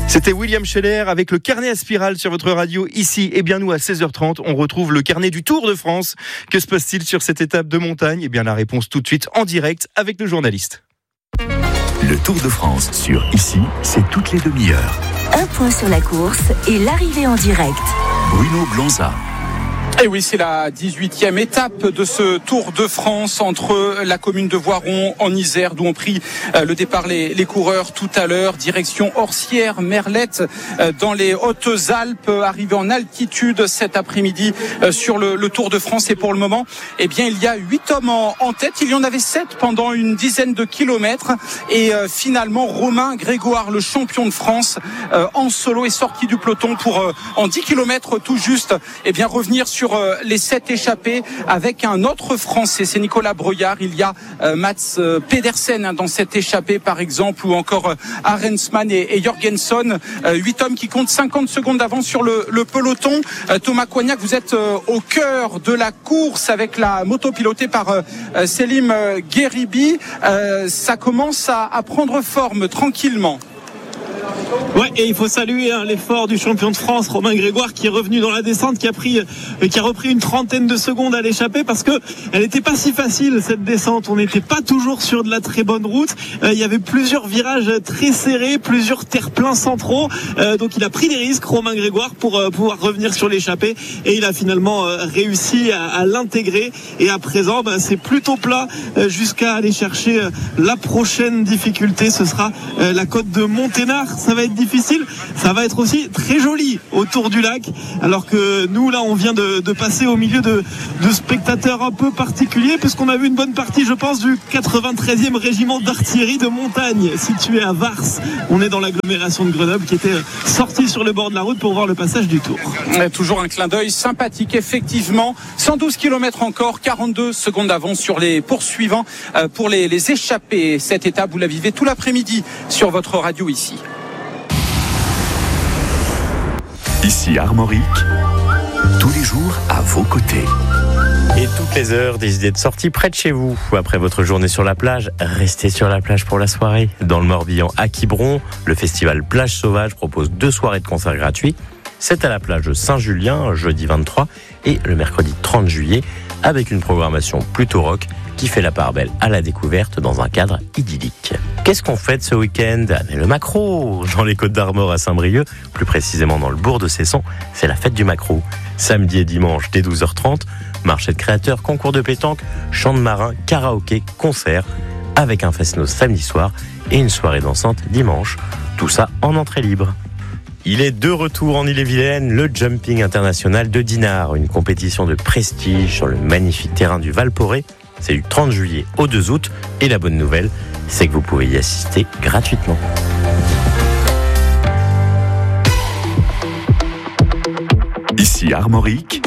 C'était William Scheller avec le carnet à spirale sur votre radio ici. Et bien nous à 16h30, on retrouve le carnet du Tour de France. Que se passe-t-il sur cette étape de montagne ? Et bien la réponse tout de suite en direct avec le journaliste. Le Tour de France sur Ici, c'est toutes les demi-heures. Un point sur la course et l'arrivée en direct. Bruno Blanza. Et oui, c'est la 18e étape de ce Tour de France entre la commune de Voiron en Isère, d'où ont pris le départ les coureurs tout à l'heure, direction Orsières, Merlette, dans les Hautes-Alpes, arrivé en altitude cet après-midi sur le Tour de France. Et pour le moment, eh bien, il y a 8 hommes en tête. Il y en avait 7 pendant une dizaine de kilomètres. Et finalement, Romain Grégoire, le champion de France, en solo, est sorti du peloton pour, en 10 kilomètres tout juste, eh bien, revenir sur les 7 échappés avec un autre Français, c'est Nicolas Breuillard. Il y a Mats Pedersen dans cette échappée par exemple, ou encore Arensman et Jorgensen, 8 hommes qui comptent 50 secondes d'avance sur le peloton. Thomas Coignac, vous êtes au cœur de la course avec la moto pilotée par Selim Gheribi. Ça commence à prendre forme tranquillement. Ouais, et il faut saluer l'effort du champion de France, Romain Grégoire, qui est revenu dans la descente, qui a repris une trentaine de secondes à l'échappée, parce que elle n'était pas si facile cette descente. On n'était pas toujours sur de la très bonne route. Il y avait plusieurs virages très serrés, plusieurs terre-pleins centraux. Donc il a pris des risques, Romain Grégoire, pour pouvoir revenir sur l'échappée, et il a finalement réussi à l'intégrer. Et à présent, c'est plutôt plat jusqu'à aller chercher la prochaine difficulté. Ce sera la côte de Monténard. Ça va être difficile, ça va être aussi très joli autour du lac, alors que nous là on vient de passer au milieu de spectateurs un peu particuliers, puisqu'on a vu une bonne partie, je pense, du 93e régiment d'artillerie de montagne situé à Vars. On est dans l'agglomération de Grenoble, qui était sorti sur le bord de la route pour voir le passage du Tour. Toujours un clin d'œil sympathique, effectivement. 112 km encore, 42 secondes d'avance sur les poursuivants pour les échappés. Cette étape, vous la vivez tout l'après-midi sur votre radio ici. Ici Armorique, tous les jours à vos côtés. Et toutes les heures, des idées de sortie près de chez vous. Après votre journée sur la plage, restez sur la plage pour la soirée. Dans le Morbihan, à Quiberon, le festival Plage Sauvage propose 2 soirées de concerts gratuits. C'est à la plage de Saint-Julien, jeudi 23 et le mercredi 30 juillet, avec une programmation plutôt rock qui fait la part belle à la découverte dans un cadre idyllique. Qu'est-ce qu'on fête ce week-end ? Le maquereau, dans les Côtes d'Armor à Saint-Brieuc, plus précisément dans le bourg de Cesson, c'est la fête du maquereau. Samedi et dimanche dès 12h30, marché de créateurs, concours de pétanque, chant de marin, karaoké, concert, avec un fest-noz samedi soir et une soirée dansante dimanche. Tout ça en entrée libre. Il est de retour en Ille-et-Vilaine, le Jumping International de Dinard, une compétition de prestige sur le magnifique terrain du Val-Poré. C'est du 30 juillet au 2 août. Et la bonne nouvelle, c'est que vous pouvez y assister gratuitement. Ici Armorique,